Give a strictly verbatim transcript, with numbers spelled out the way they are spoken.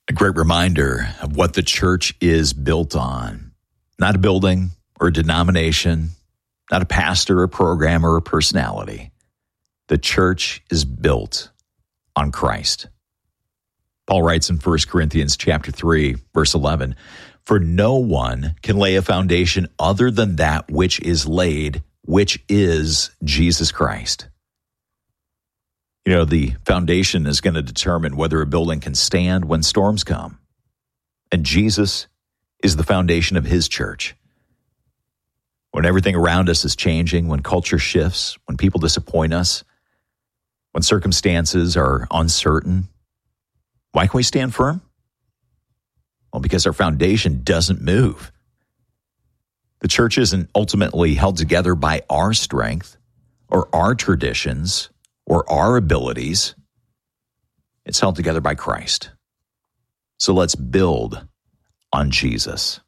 A great reminder of what the church is built on. Not a building or a denomination, not a pastor, a program, or a personality. The church is built on Christ. Paul writes in First Corinthians chapter three, verse eleven, "For no one can lay a foundation other than that which is laid, which is Jesus Christ." You know, the foundation is going to determine whether a building can stand when storms come. And Jesus is the foundation of his church. When everything around us is changing, when culture shifts, when people disappoint us, when circumstances are uncertain, why can we stand firm? Well, because our foundation doesn't move. The church isn't ultimately held together by our strength or our traditions or our abilities. It's held together by Christ. So let's build on Jesus.